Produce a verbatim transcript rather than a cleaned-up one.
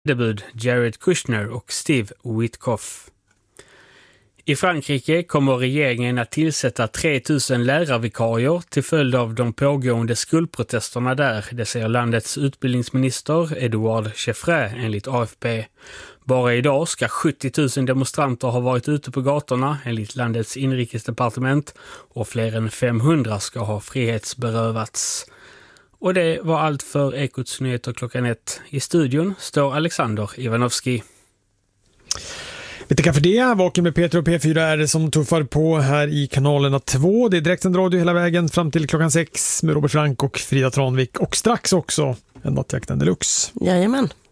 Debut Jared Kushner och Steve Witkoff. I Frankrike kommer regeringen att tillsätta tre tusen lärarvikarier till följd av de pågående skolprotesterna där, det säger landets utbildningsminister Edouard Chevré enligt A F P. Bara idag ska sjuttio tusen demonstranter ha varit ute på gatorna enligt landets inrikesdepartement och fler än femhundra ska ha frihetsberövats. Och det var allt för Ekots nyheter klockan ett. I studion står Alexander Ivanovski. Vi tackar för det. Vaken med Peter och P fyra är det som tuffar på här i kanalerna två. Det är direktsänd radio hela vägen fram till klockan sex med Robert Frank och Frida Tranvik. Och strax också en Nattjakten Deluxe. Jajamän.